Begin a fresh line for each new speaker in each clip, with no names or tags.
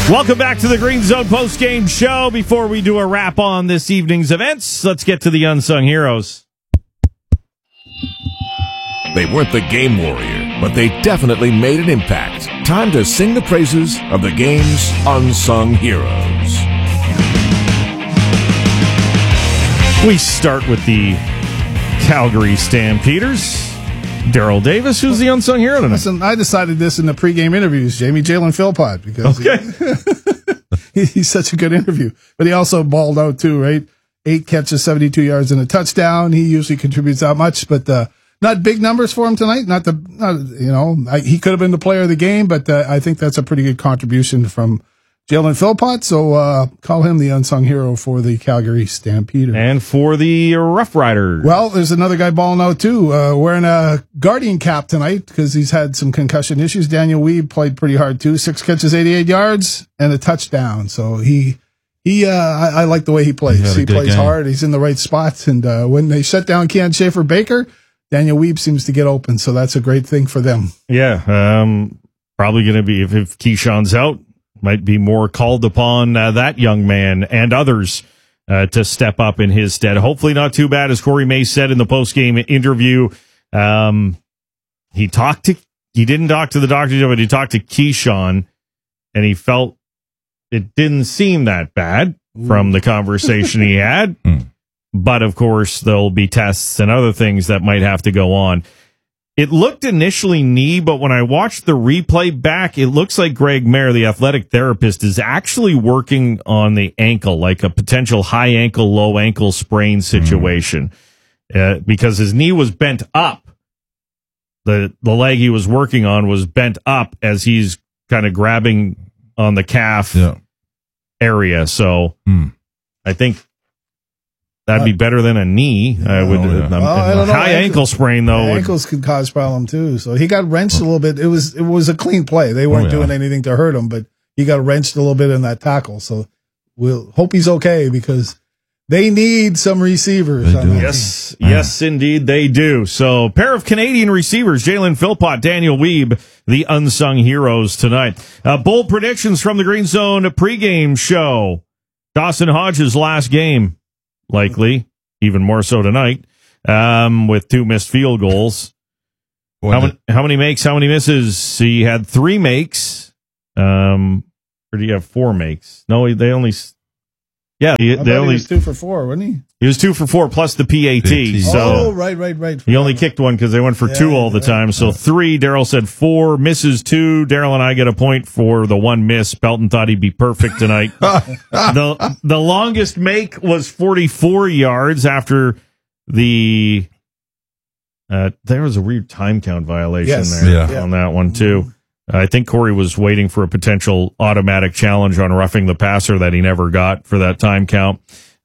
Welcome back to the Green Zone post-game show. Before we do a wrap on this evening's events, let's get to the unsung heroes.
They weren't the game warrior, but they definitely made an impact. Time to sing the praises of the game's unsung heroes.
We start with the Calgary Stampeders. Daryl Davis, who's the unsung hero tonight?
Listen, I decided this in the pregame interviews, Jamie Jalen Philpott, because he's such a good interview. But he also balled out too, right? 8 catches, 72 yards, and a touchdown. He usually contributes that much, but not big numbers for him tonight. He could have been the player of the game, but I think that's a pretty good contribution from Jalen Philpott. So call him the unsung hero for the Calgary Stampeders.
And for the Rough Riders.
Well, there's another guy balling out too, wearing a Guardian cap tonight because he's had some concussion issues. Daniel Weeb played pretty hard too. 6 catches, 88 yards, and a touchdown. So I like the way he plays. He plays hard. He's in the right spots. And when they shut down Keon Schaefer-Baker, Daniel Weeb seems to get open. So that's a great thing for them.
Yeah, probably going to be, if Keyshawn's out, might be more called upon that young man and others to step up in his stead. Hopefully not too bad, as Corey May said in the post-game interview. He didn't talk to the doctor, but he talked to Keyshawn, and he felt it didn't seem that bad from the conversation he had. But, of course, there'll be tests and other things that might have to go on. It looked initially knee, but when I watched the replay back, it looks like Greg Mayer, the athletic therapist, is actually working on the ankle, like a potential high ankle, low ankle sprain situation, because his knee was bent up. The leg he was working on was bent up as he's kind of grabbing on the calf area. So I think that'd be better than a knee. I don't know. High ankle sprain, though.
Ankles could cause problem, too. So he got wrenched a little bit. It was a clean play. They weren't doing anything to hurt him, but he got wrenched a little bit in that tackle. So we'll hope he's okay because they need some receivers.
Yes, indeed they do. So pair of Canadian receivers, Jalen Philpott, Daniel Weeb, the unsung heroes tonight. Bold predictions from the Green Zone pregame show. Dawson Hodge's last game. Likely, even more so tonight, with 2 missed field goals. How many makes, how many misses? He had 3 makes. Or do you have 4 makes? No, they only... Yeah,
he was 2 for 4, wasn't he?
He was 2 for 4 plus the PAT. So
right.
He only kicked 1 because they went for 2 all the time. So 3, Daryl said 4, misses 2. Daryl and I get a point for the 1 miss. Belton thought he'd be perfect tonight. The longest make was 44 yards after the... there was a weird time count violation on that one, too. I think Corey was waiting for a potential automatic challenge on roughing the passer that he never got for that time count.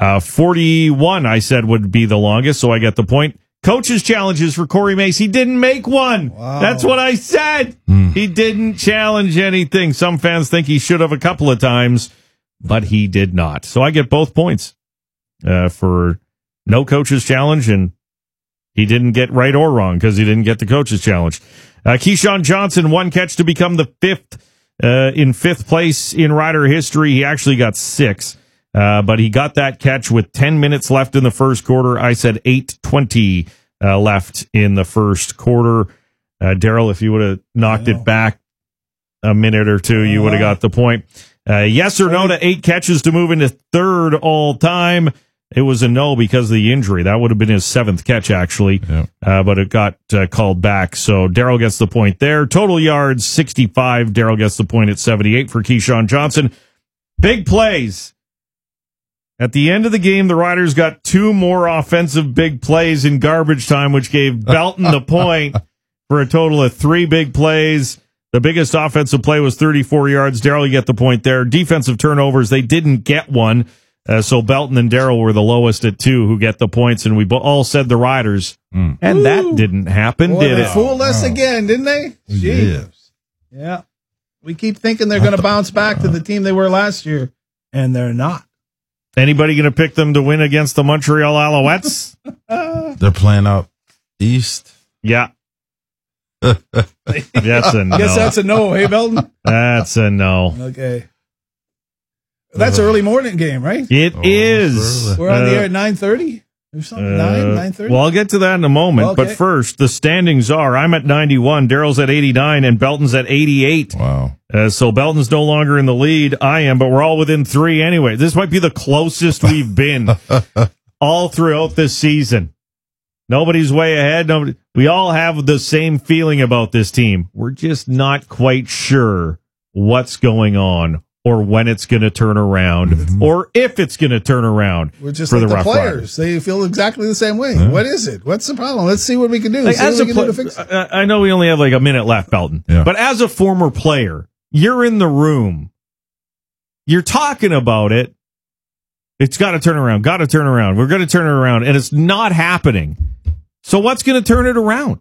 41, I said, would be the longest, so I get the point. Coach's challenges for Corey Mace. He didn't make one. Wow. That's what I said. He didn't challenge anything. Some fans think he should have a couple of times, but he did not. So I get both points for no coach's challenge, and he didn't get right or wrong because he didn't get the coach's challenge. Keyshawn Johnson, 1 catch to become the 5th in 5th place in Rider history. He actually got 6, but he got that catch with 10 minutes left in the first quarter. I said 8:20 left in the first quarter. Daryl, if you would have knocked it back a minute or two, you would have got the point. Yes or no to 8 catches to move into 3rd all time. It was a no because of the injury. That would have been his 7th catch, actually, but it got called back. So Daryl gets the point there. Total yards, 65. Daryl gets the point at 78 for Keyshawn Johnson. Big plays. At the end of the game, the Riders got 2 more offensive big plays in garbage time, which gave Belton the point for a total of 3 big plays. The biggest offensive play was 34 yards. Daryl, you get the point there. Defensive turnovers, they didn't get one. So Belton and Daryl were the lowest at 2 who get the points, and we all said the Riders. And that didn't happen, did it?
They fooled us again, didn't they? Jeez. Yeah. We keep thinking they're going to bounce back to the team they were last year, and they're not.
Anybody going to pick them to win against the Montreal Alouettes?
They're playing out east.
Yeah. That's a no.
Guess that's a no, hey, Belton?
That's a no.
Okay. That's an early morning game, right?
It is.
We're on the air at 9:30 or something. 9:30.
Well, I'll get to that in a moment.
Okay.
But first, the standings are: I'm at 91, Daryl's at 89, and Belton's at 88.
Wow.
So Belton's no longer in the lead. I am, but we're all within 3 anyway. This might be the closest we've been all throughout this season. Nobody's way ahead. We all have the same feeling about this team. We're just not quite sure what's going on or when it's going to turn around or if it's going to turn around.
We're just
for
like the
Rough
players.
Riders.
They feel exactly the same way.
Yeah.
What is it? What's the problem? Let's see what we can do.
Like,
See what
as
we
a
can do to fix it.
I know we only have like a minute left, Belton,
Yeah.
but as a former player, you're in the room. You're talking about it. It's got to turn around. Got to turn around. We're going to turn it around, and it's not happening. So what's going to turn it around?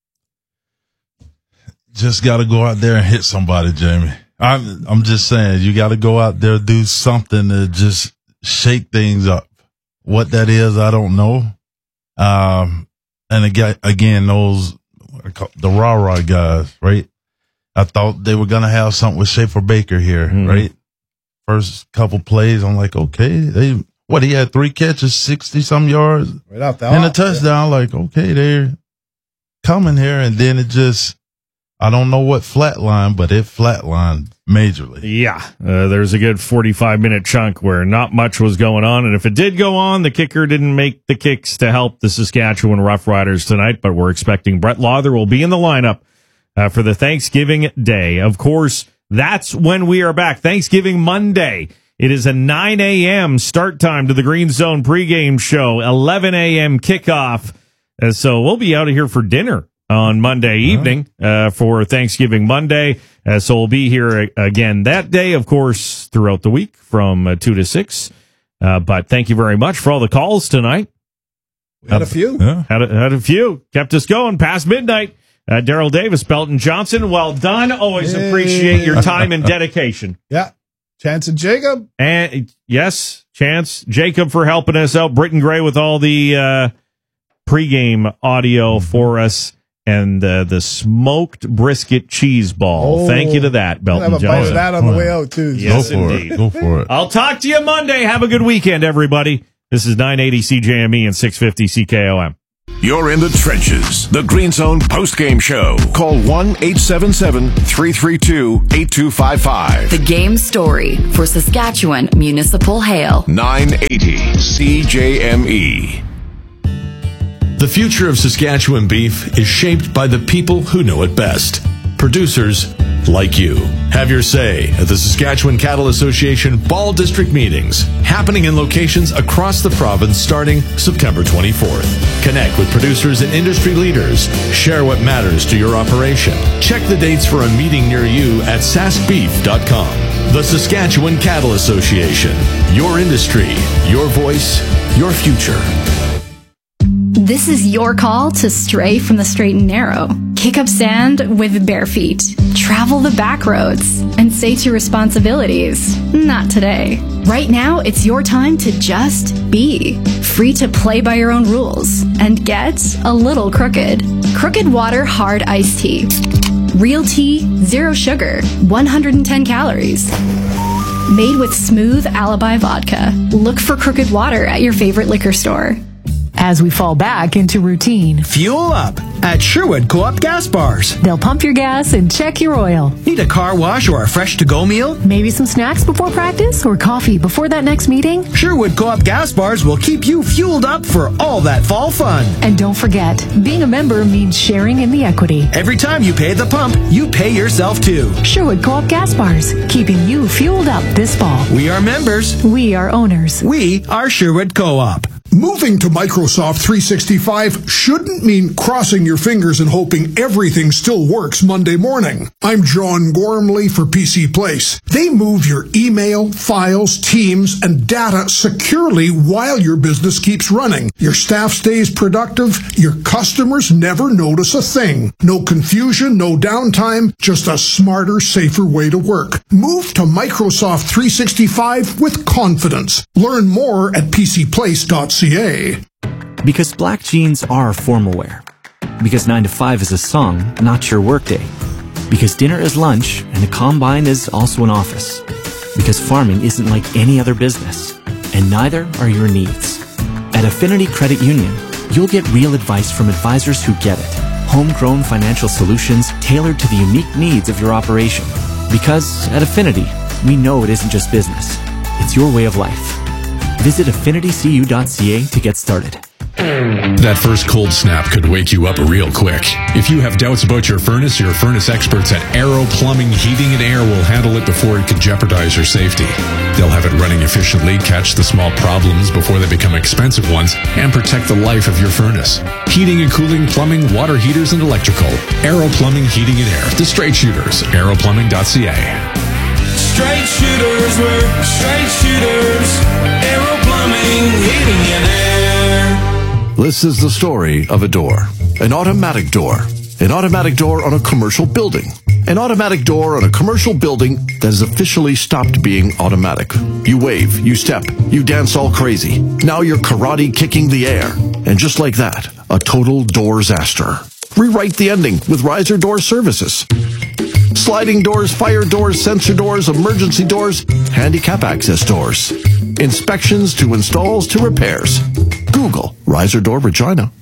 Just got to go out there and hit somebody, Jamie. I'm just saying, you got to go out there, do something to just shake things up. What that is, I don't know. And again, those, the rah-rah guys, right? I thought they were going to have something with Schaefer Baker here, right? First couple plays, I'm like, okay, he had 3 catches, 60-some yards,
Right out the
and a
hop.
touchdown. Like, okay, they're coming here, and then it just, I don't know what flatline, but it flatlined majorly.
Yeah, there's a good 45-minute chunk where not much was going on, and if it did go on, the kicker didn't make the kicks to help the Saskatchewan Roughriders tonight, but we're expecting Brett Lawther will be in the lineup for the Thanksgiving Day. Of course, that's when we are back. Thanksgiving Monday. It is a 9 a.m. start time to the Green Zone pregame show, 11 a.m. kickoff. So we'll be out of here for dinner on Monday evening for Thanksgiving Monday. So we'll be here again that day, of course, throughout the week from 2 to 6. But thank you very much for all the calls tonight.
We had a few.
Yeah.
Had a few. Kept us going past midnight. Daryl Davis, Belton Johnson, well done. Always appreciate your time and dedication.
Yeah. Chance and Jacob.
And yes, Chance, Jacob for helping us out. Britton Gray with all the pregame audio for us. And the smoked brisket cheese ball. Thank you to that,
I'll
Belton
have a bite of
Johnson.
that on the way out, too.
Yes,
Go for
indeed.
it. Go for it.
I'll talk to you Monday. Have a good weekend, everybody. This is 980 CJME and 650 CKOM.
You're in the trenches. The Green Zone postgame show. Call 1-877-332-8255.
The game story for Saskatchewan Municipal Hail.
980 CJME.
The future of Saskatchewan beef is shaped by the people who know it best. Producers like you. Have your say at the Saskatchewan Cattle Association Ball District meetings, happening in locations across the province starting September 24th. Connect with producers and industry leaders. Share what matters to your operation. Check the dates for a meeting near you at saskbeef.com. The Saskatchewan Cattle Association. Your industry, your voice, your future.
This is your call to stray from the straight and narrow. Kick up sand with bare feet. Travel the back roads and say to responsibilities, not today. Right now, it's your time to just be. Free to play by your own rules and get a little crooked. Crooked Water Hard Iced Tea. Real tea, 0 sugar, 110 calories. Made with smooth Alibi vodka. Look for Crooked Water at your favorite liquor store.
As we fall back into routine,
Fuel up at Sherwood Co-op Gas Bars.
they'll pump your gas and check your oil.
Need a car wash or a fresh to-go meal?
Maybe some snacks before practice or coffee before that next meeting.
Sherwood Co-op Gas Bars will keep you fueled up for all that fall fun.
And don't forget, being a member means sharing in the equity.
Every time you pay at the pump, you pay yourself too.
Sherwood Co-op Gas Bars, keeping you fueled up this fall.
We are members.
We are owners.
We are Sherwood Co-op.
Moving to Microsoft 365 shouldn't mean crossing your fingers and hoping everything still works Monday morning. I'm John Gormley for PC Place. They move your email, files, teams, and data securely while your business keeps running. Your staff stays productive. Your customers never notice a thing. No confusion, no downtime, just a smarter, safer way to work. Move to Microsoft 365 with confidence. Learn more at pcplace.ca.
Because black jeans are formal wear. Because 9 to 5 is a song, not your workday. Because dinner is lunch and a combine is also an office. because farming isn't like any other business, and neither are your needs. At Affinity Credit Union, you'll get real advice from advisors who get it. Homegrown financial solutions tailored to the unique needs of your operation. Because at Affinity, we know it isn't just business. It's your way of life. Visit affinitycu.ca to get started.
That first cold snap could wake you up real quick. If you have doubts about your furnace experts at Aero Plumbing, Heating and Air will handle it before it could jeopardize your safety. They'll have it running efficiently, catch the small problems before they become expensive ones, and protect the life of your furnace. Heating and cooling, plumbing, water heaters, and electrical. Aero Plumbing, Heating and Air. The Straight Shooters. aeroplumbing.ca.
Straight shooters, we're straight shooters. Aero Plumbing, Heating and Air.
This is the story of a door. An automatic door. An automatic door on a commercial building. An automatic door on a commercial building that has officially stopped being automatic. You wave, you step, you dance all crazy. Now you're karate kicking the air. And just like that, a total doorsaster. Rewrite the ending with Riser Door Services. Sliding doors, fire doors, sensor doors, emergency doors, handicap access doors. Inspections to installs to repairs. Google Riser Door Regina.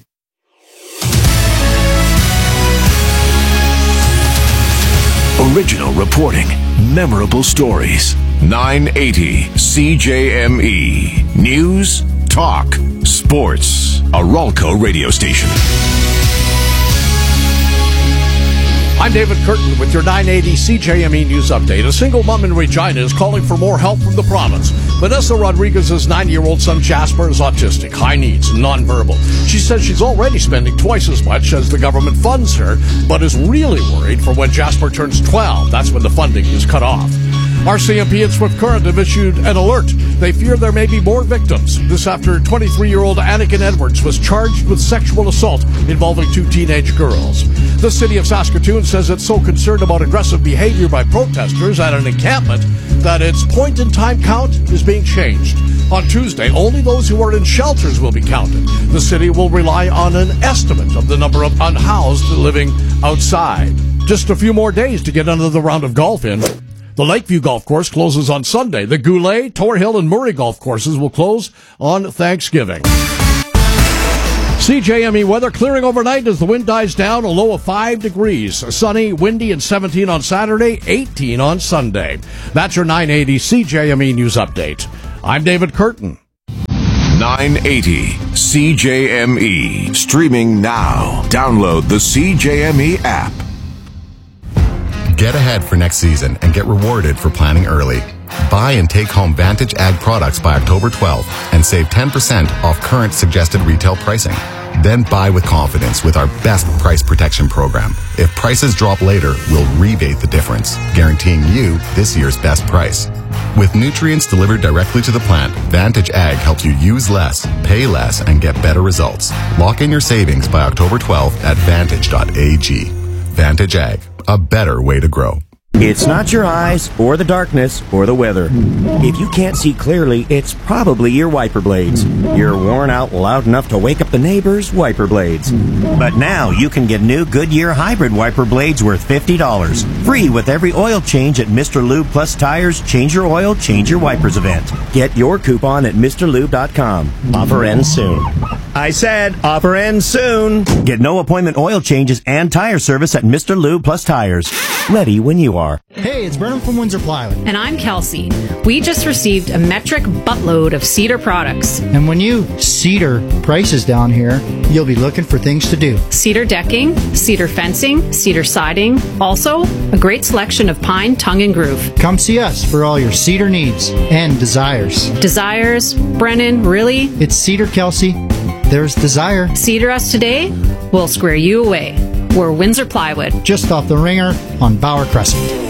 Original reporting. Memorable stories. 980 CJME. News, talk, sports. A Ralco radio station.
I'm David Curtin with your 980 CJME News Update. A single mom in Regina is calling for more help from the province. Vanessa Rodriguez's 9-year-old son Jasper is autistic, high needs, nonverbal. She says she's already spending twice as much as the government funds her, but is really worried for when Jasper turns 12. That's when the funding is cut off. RCMP and Swift Current have issued an alert. They fear there may be more victims. This after 23-year-old Anakin Edwards was charged with sexual assault involving 2 teenage girls. The city of Saskatoon says it's so concerned about aggressive behavior by protesters at an encampment that its point-in-time count is being changed. On Tuesday, only those who are in shelters will be counted. The city will rely on an estimate of the number of unhoused living outside. Just a few more days to get another round of golf in. The Lakeview Golf Course closes on Sunday. The Goulet, Tor Hill, and Murray Golf Courses will close on Thanksgiving. CJME weather clearing overnight as the wind dies down, a low of 5 degrees. Sunny, windy, and 17 on Saturday, 18 on Sunday. That's your 980 CJME News Update. I'm David Curtin.
980 CJME. Streaming now. Download the CJME app.
Get ahead for next season and get rewarded for planning early. Buy and take home Vantage Ag products by October 12th and save 10% off current suggested retail pricing. Then buy with confidence with our best price protection program. If prices drop later, we'll rebate the difference, guaranteeing you this year's best price. With nutrients delivered directly to the plant, Vantage Ag helps you use less, pay less, and get better results. Lock in your savings by October 12th at vantage.ag. Vantage Ag, a better way to grow.
It's not your eyes, or the darkness, or the weather. If you can't see clearly, it's probably your wiper blades. You're worn out loud enough to wake up the neighbors' wiper blades. But now you can get new Goodyear hybrid wiper blades worth $50. Free with every oil change at Mr. Lube Plus Tires Change Your Oil, Change Your Wipers event. Get your coupon at MrLube.com. Offer ends soon. I said, offer ends soon. Get no appointment oil changes and tire service at Mr. Lube Plus Tires. Ready when you are.
Hey, it's Brennan from Windsor Plywood.
And I'm Kelsey. We just received a metric buttload of Cedar products.
And when you Cedar prices down here, you'll be looking for things to do.
Cedar decking, cedar fencing, cedar siding. Also, a great selection of pine, tongue, and groove.
Come see us for all your cedar needs and desires.
Desires? Brennan, really?
It's Cedar, Kelsey. There's desire.
Cedar us today, we'll square you away. We're Windsor Plywood.
Just off the Ringer on Bauer Crescent.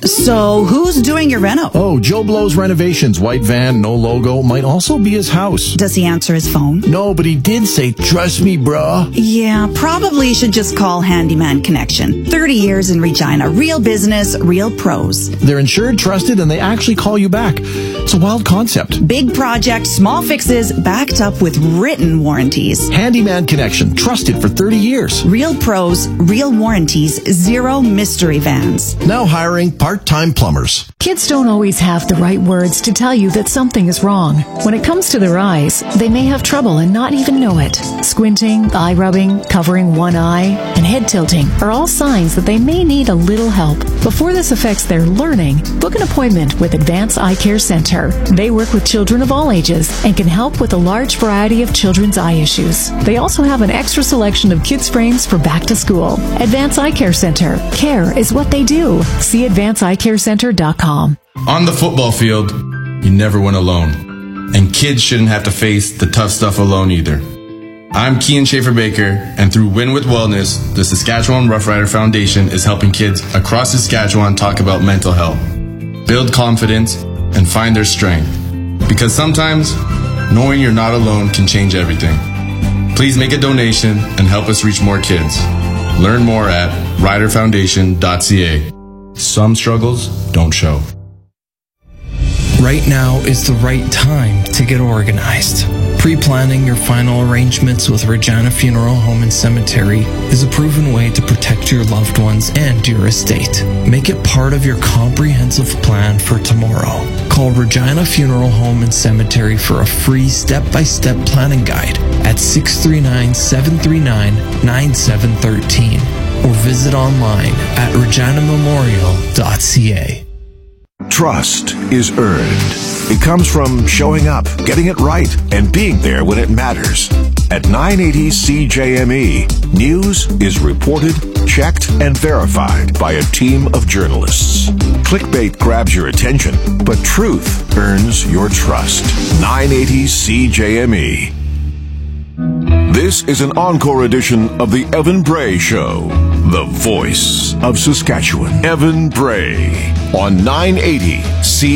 So, who's doing your reno?
Oh, Joe Blow's Renovations. White van, no logo. Might also be his house.
Does he answer his phone?
No, but he did say, trust me, bruh.
Yeah, probably should just call Handyman Connection. 30 years in Regina. Real business, real pros.
They're insured, trusted, and they actually call you back. It's a wild concept.
Big project, small fixes, backed up with written warranties.
Handyman Connection. Trusted for 30 years.
Real pros, real warranties, zero mystery vans.
Now hiring
part-time plumbers.
Kids don't always have the right words to tell you that something is wrong. When it comes to their eyes, they may have trouble and not even know it. Squinting, eye rubbing, covering one eye, and head tilting are all signs that they may need a little help. Before this affects their learning, book an appointment with Advance Eye Care Center. They work with children of all ages and can help with a large variety of children's eye issues. They also have an extra selection of kids' frames for back to school. Advance Eye Care Center. Care is what they do. See advanceeyecare.com.
On the football field, you never win alone. And kids shouldn't have to face the tough stuff alone either. I'm Kean Schaefer-Baker, and through Win with Wellness, the Saskatchewan Rough Rider Foundation is helping kids across Saskatchewan talk about mental health, build confidence, and find their strength. Because sometimes, knowing you're not alone can change everything. Please make a donation and help us reach more kids. Learn more at riderfoundation.ca. Some struggles don't show.
Right now is the right time to get organized. Pre-planning your final arrangements with Regina Funeral Home and Cemetery is a proven way to protect your loved ones and your estate. Make it part of your comprehensive plan for tomorrow. Call Regina Funeral Home and Cemetery for a free step-by-step planning guide at 639-739-9713 or visit online at reginamemorial.ca.
Trust is earned. It comes from showing up, getting it right, and being there when it matters. At 980 CJME, news is reported, checked, and verified by a team of journalists. Clickbait grabs your attention, but truth earns your trust. 980 CJME. This is an encore edition of the Evan Bray Show, the voice of Saskatchewan. Evan Bray on 980 CJME.